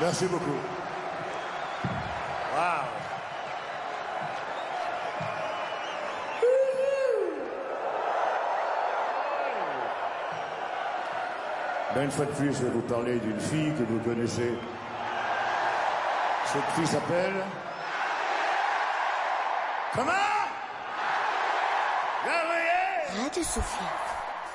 Merci beaucoup. Wow. Ben, une fois de plus, je vais vous parler d'une fille que vous connaissez. Cette fille s'appelle... Comment? Gabriel! Radio Sophia.